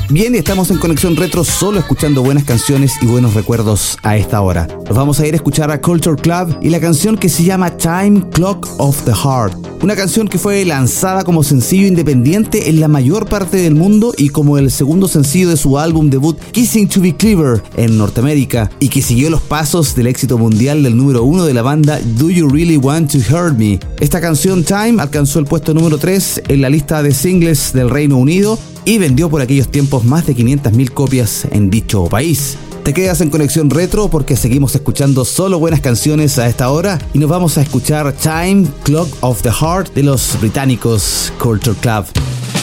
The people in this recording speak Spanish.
Bien, estamos en Conexión Retro solo escuchando buenas canciones y buenos recuerdos a esta hora. Nos vamos a ir a escuchar a Culture Club y la canción que se llama Time Clock of the Heart. Una canción que fue lanzada como sencillo independiente en la mayor parte del mundo y como el segundo sencillo de su álbum debut Kissing to Be Clever en Norteamérica, y que siguió los pasos del éxito mundial del número 1 de la banda Do You Really Want to Hurt Me. Esta canción Time alcanzó el puesto número 3 en la lista de singles del Reino Unido y vendió por aquellos tiempos más de 500.000 copias en dicho país. Te quedas en Conexión Retro porque seguimos escuchando solo buenas canciones a esta hora y nos vamos a escuchar Time Clock of the Heart de los británicos Culture Club.